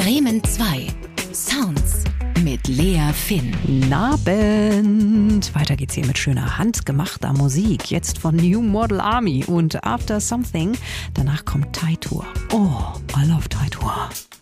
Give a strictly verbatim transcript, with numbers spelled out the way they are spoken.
Bremen zwei. Sounds mit Lea Finn. Abend. Weiter geht's hier mit schöner handgemachter Musik. Jetzt von New Model Army und After Something. Danach kommt Thai Tour. Oh, I love Thai Tour.